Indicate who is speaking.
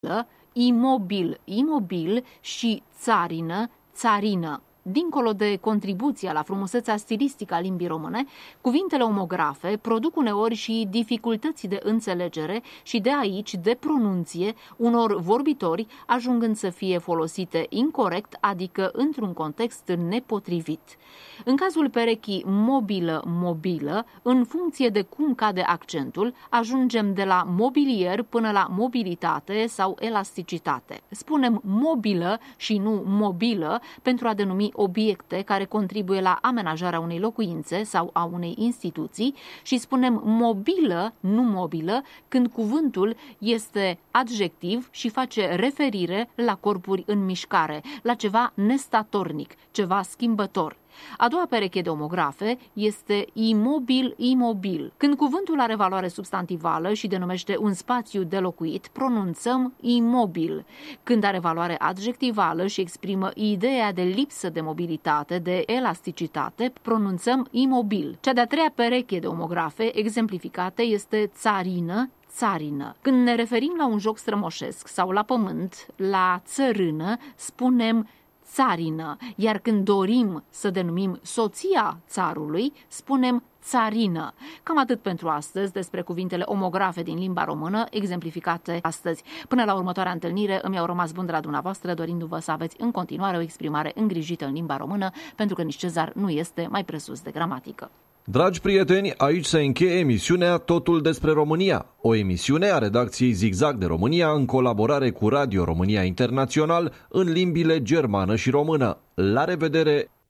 Speaker 1: imobil, imobil și țarină, țarină. Dincolo de contribuția la frumusețea stilistică a limbii române, cuvintele omografe produc uneori și dificultăți de înțelegere și de aici de pronunție unor vorbitori, ajungând să fie folosite incorect, adică într-un context nepotrivit. În cazul perechii mobilă-mobilă, în funcție de cum cade accentul, ajungem de la mobilier până la mobilitate sau elasticitate. Spunem mobilă și nu mobilă pentru a denumi obiecte care contribuie la amenajarea unei locuințe sau a unei instituții și spunem mobilă, nu mobilă, când cuvântul este adjectiv și face referire la corpuri în mișcare, la ceva nestatornic, ceva schimbător. A doua pereche de omografe este imobil. Când cuvântul are valoare substantivală și denumește un spațiu de locuit, pronunțăm imobil. Când are valoare adjectivală și exprimă ideea de lipsă de mobilitate, de elasticitate, pronunțăm imobil. Cea de-a treia pereche de omografe exemplificate este țarină. Când ne referim la un joc strămoșesc sau la pământ, la țărână, spunem țarină, iar când dorim să denumim soția țarului, spunem țarină. Cam atât pentru astăzi despre cuvintele omografe din limba română, exemplificate astăzi. Până la următoarea întâlnire, îmi au rămas bun de la dumneavoastră, dorindu-vă să aveți în continuare o exprimare îngrijită în limba română, pentru că nici Cezar nu este mai presus de gramatică.
Speaker 2: Dragi prieteni, aici se încheie emisiunea Totul despre România, o emisiune a redacției Zigzag de România în colaborare cu Radio România Internațional în limbile germană și română. La revedere!